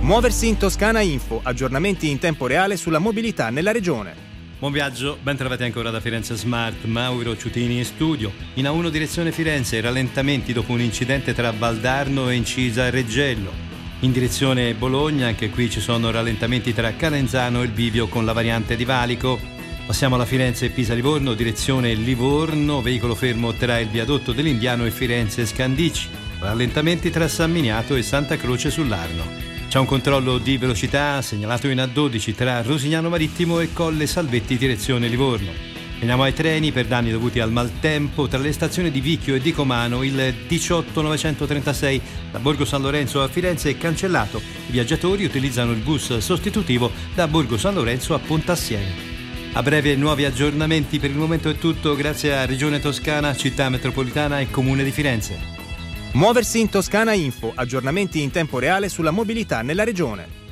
Muoversi in Toscana Info, aggiornamenti in tempo reale sulla mobilità nella regione. Buon viaggio, ben trovati ancora da Firenze Smart, Mauro Ciutini in studio. In A1 direzione Firenze, rallentamenti dopo un incidente tra Valdarno e Incisa Reggello. In direzione Bologna, anche qui ci sono rallentamenti tra Calenzano e il bivio con la variante di Valico. Passiamo alla Firenze Pisa-Livorno, direzione Livorno, veicolo fermo tra il viadotto dell'Indiano e Firenze Scandicci. Rallentamenti tra San Miniato e Santa Croce sull'Arno. C'è un controllo di velocità segnalato in A12 tra Rosignano Marittimo e Colle Salvetti direzione Livorno. Veniamo ai treni per danni dovuti al maltempo tra le stazioni di Vicchio e di Comano. Il 18936 da Borgo San Lorenzo a Firenze è cancellato. I viaggiatori utilizzano il bus sostitutivo da Borgo San Lorenzo a Pontassieve. A breve nuovi aggiornamenti, per il momento è tutto, grazie a Regione Toscana, Città Metropolitana e Comune di Firenze. Muoversi in Toscana Info, aggiornamenti in tempo reale sulla mobilità nella regione.